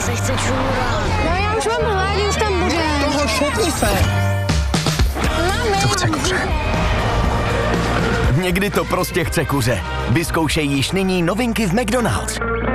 se chce čůrat. No já už mám hládí, už tam bude. Toho šutni se. To chce kuře. Někdy to prostě chce kuře. Vyzkoušej již nyní novinky v McDonald's.